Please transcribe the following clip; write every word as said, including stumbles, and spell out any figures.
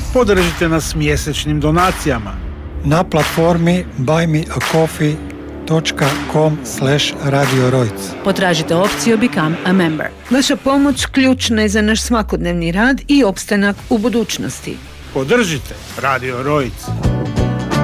Podržite nas mjesečnim donacijama na platformi buy me a coffee dot com slash radio rojc. Potražite opciju Become a Member. Vaša pomoć ključna je za naš svakodnevni rad i opstanak u budućnosti. Podržite Radio Rojc.